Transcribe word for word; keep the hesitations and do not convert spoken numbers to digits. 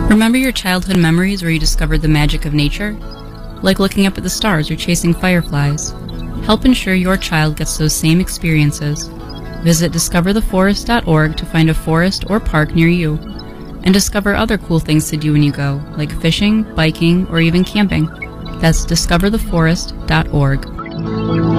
Remember your childhood memories where you discovered the magic of nature? Like looking up at the stars or chasing fireflies? Help ensure your child gets those same experiences. Visit discover the forest dot org to find a forest or park near you, and discover other cool things to do when you go, like fishing, biking, or even camping. That's discover the forest dot org.